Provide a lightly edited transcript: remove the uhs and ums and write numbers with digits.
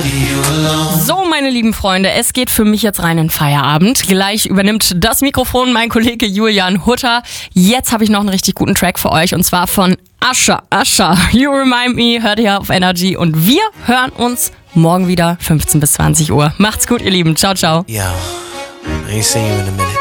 So, meine lieben Freunde, es geht für mich jetzt rein in Feierabend. Gleich übernimmt das Mikrofon mein Kollege Julian Hutter. Jetzt habe ich noch einen richtig guten Track für euch und zwar von Usher. You Remind Me, hört ihr auf Energy und wir hören uns morgen wieder 15 bis 20 Uhr. Macht's gut, ihr Lieben. Ciao, ciao. Yo, I ain't seen you in a minute.